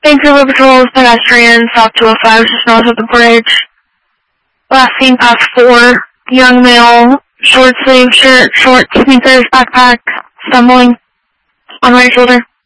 Vancouver patrols pedestrians south 205 just north of the bridge. Last seen past 4. Young male, short sleeve shirt, short sneakers, backpack, stumbling on right shoulder.